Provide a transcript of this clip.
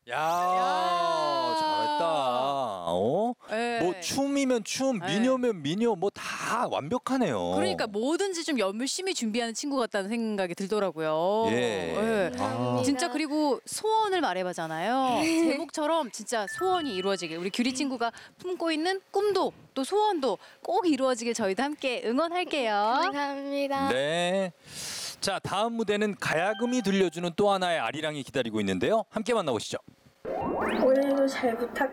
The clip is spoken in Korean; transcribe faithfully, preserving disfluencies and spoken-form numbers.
야, 잘했다. 어? 네. 뭐 춤이면 춤, 네. 미녀면 미녀, 뭐 다 완벽하네요. 그러니까 뭐든지 좀 열심히 준비하는 친구 같다는 생각이 들더라고요. 예. 네. 아. 진짜 그리고 소원을 말해봐잖아요. 제목처럼 진짜 소원이 이루어지길. 우리 규리 친구가 품고 있는 꿈도 또 소원도 꼭 이루어지길 저희도 함께 응원할게요. 감사합니다. 네. 자, 다음 무대는 가야금이 들려주는 또 하나의 아리랑이 기다리고 있는데요. 함께 만나보시죠. 올해도 잘 부탁해.